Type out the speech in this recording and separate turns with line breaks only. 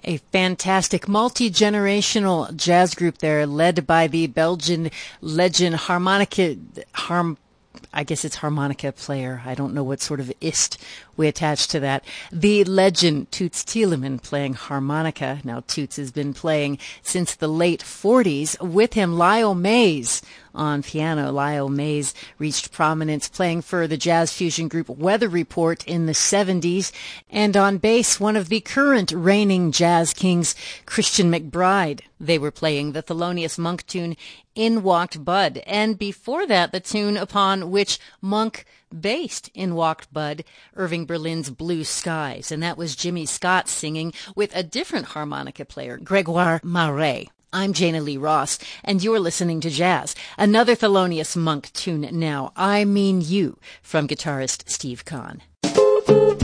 A fantastic multi-generational jazz group there, led by the Belgian legend I guess it's harmonica player. I don't know what sort of ist we attach to that. The legend Toots Thielemans playing harmonica. Now, Toots has been playing since the late 40s. With him, Lyle Mays on piano. Lyle Mays reached prominence playing for the jazz fusion group Weather Report in the 70s. And on bass, one of the current reigning jazz kings, Christian McBride. They were playing the Thelonious Monk tune, In Walked Bud. And before that, the tune upon which Monk based In Walked Bud, Irving Berlin's Blue Skies. And that was Jimmy Scott singing with a different harmonica player, Gregoire Marais. I'm Jana Lee Ross, and you're listening to Jazz. Another Thelonious Monk tune now, I Mean You, from guitarist Steve Kahn.